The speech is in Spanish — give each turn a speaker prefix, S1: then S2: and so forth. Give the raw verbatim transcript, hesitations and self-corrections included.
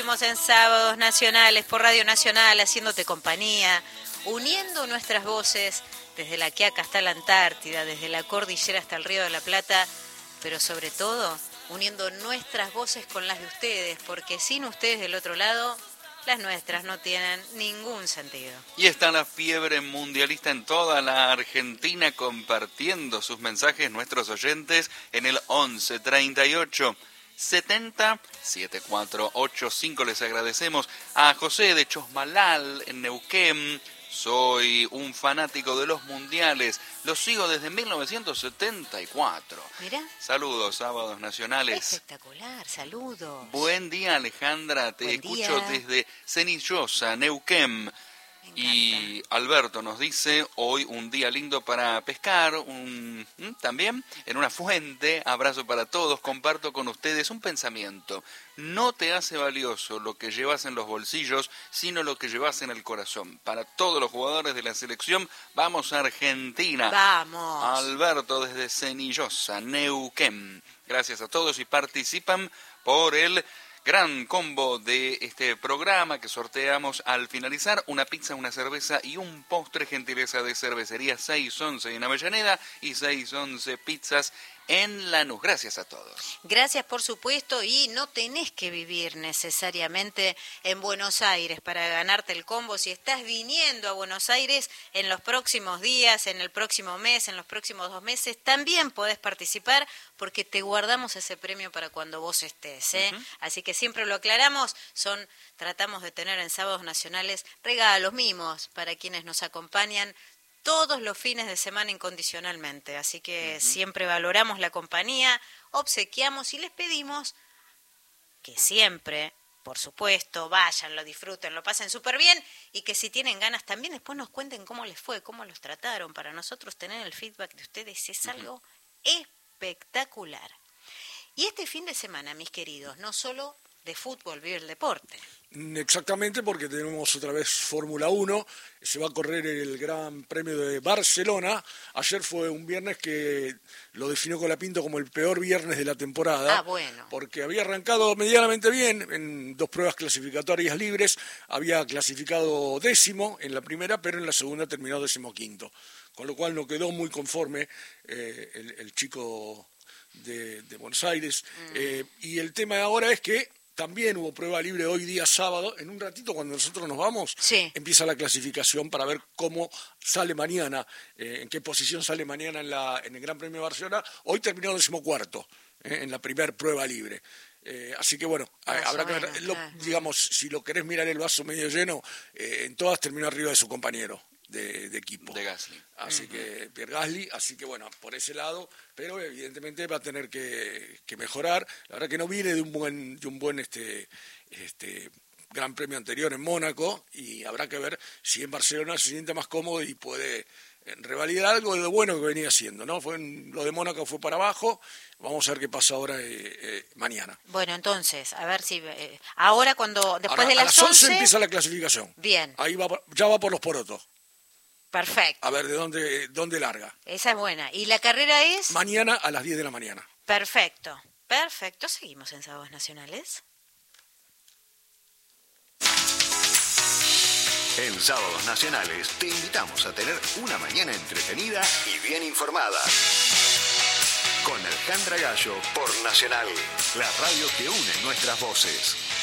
S1: Estamos en Sábados Nacionales por Radio Nacional, haciéndote compañía, uniendo nuestras voces desde la Quiaca hasta la Antártida, desde la cordillera hasta el Río de la Plata, pero sobre todo uniendo nuestras voces con las de ustedes, porque sin ustedes del otro lado, las nuestras no tienen ningún sentido.
S2: Y está la fiebre mundialista en toda la Argentina, compartiendo sus mensajes nuestros oyentes en el once treinta y ocho setenta setenta y cuatro ochenta y cinco. Les agradecemos a José de Chosmalal en Neuquén. Soy un fanático de los mundiales, los sigo desde mil novecientos setenta y cuatro.
S1: Mirá.
S2: Saludos, Sábados Nacionales.
S1: Espectacular, saludos.
S2: Buen día, Alejandra, te
S1: Buen
S2: escucho
S1: día.
S2: desde Cenillosa, Neuquén. Y Alberto nos dice, hoy un día lindo para pescar, un, también en una fuente. Abrazo para todos, comparto con ustedes un pensamiento. No te hace valioso lo que llevas en los bolsillos, sino lo que llevas en el corazón. Para todos los jugadores de la selección, vamos a Argentina.
S1: Vamos.
S2: Alberto desde Cenillosa, Neuquén. Gracias a todos y participan por el gran combo de este programa que sorteamos al finalizar: una pizza, una cerveza y un postre, gentileza de Cervecería seis once en Avellaneda y seis once Pizzas en Lanús. Gracias a todos.
S1: Gracias, por supuesto, y no tenés que vivir necesariamente en Buenos Aires para ganarte el combo. Si estás viniendo a Buenos Aires en los próximos días, en el próximo mes, en los próximos dos meses, también podés participar porque te guardamos ese premio para cuando vos estés, ¿eh? Uh-huh. Así que siempre lo aclaramos, son tratamos de tener en Sábados Nacionales regalos, mimos para quienes nos acompañan todos los fines de semana incondicionalmente, así que uh-huh. siempre valoramos la compañía, obsequiamos y les pedimos que siempre, por supuesto, vayan, lo disfruten, lo pasen súper bien y que si tienen ganas también después nos cuenten cómo les fue, cómo los trataron. Para nosotros tener el feedback de ustedes es uh-huh. algo espectacular. Y este fin de semana, mis queridos, no solo de fútbol vive el deporte.
S3: Exactamente, porque tenemos otra vez Fórmula uno, se va a correr el Gran Premio de Barcelona. Ayer fue un viernes que lo definió Colapinto como el peor viernes de la temporada.
S1: Ah, bueno.
S3: Porque había arrancado medianamente bien en dos pruebas clasificatorias libres, había clasificado décimo en la primera, pero en la segunda terminó decimoquinto, con lo cual no quedó muy conforme eh, el, el chico de, de Buenos Aires. Mm. Eh, y el tema ahora es que también hubo prueba libre hoy día sábado. En un ratito, cuando nosotros nos vamos,
S1: sí.
S3: empieza la clasificación para ver cómo sale mañana, eh, en qué posición sale mañana en, la, en el Gran Premio de Barcelona. Hoy terminó decimocuarto eh, en la primera prueba libre. Eh, así que bueno, Más habrá que ver, lo, digamos, si lo querés mirar el vaso medio lleno, eh, en todas terminó arriba de su compañero de, de equipo.
S2: De Gasly.
S3: Así uh-huh. que, Pierre Gasly, así que bueno, por ese lado, pero evidentemente va a tener que, que mejorar. La verdad que no viene de un buen, de un buen este, este Gran Premio anterior en Mónaco, y habrá que ver si en Barcelona se siente más cómodo y puede revalidar algo de lo bueno que venía haciendo, ¿no? Fue en, lo de Mónaco fue para abajo. Vamos a ver qué pasa ahora eh, eh, mañana.
S1: Bueno, entonces, a ver si eh, ahora cuando después
S3: ahora,
S1: de las,
S3: a las once,
S1: once
S3: empieza la clasificación.
S1: Bien.
S3: Ahí va, ya va por los porotos.
S1: Perfecto.
S3: A ver de dónde, dónde larga.
S1: Esa es buena. ¿Y la carrera es?
S3: Mañana a las diez de la mañana.
S1: Perfecto. Perfecto. Seguimos en Sábados Nacionales.
S4: En Sábados Nacionales te invitamos a tener una mañana entretenida y bien informada. Con Alejandra Gallo por Nacional, la radio que une nuestras voces.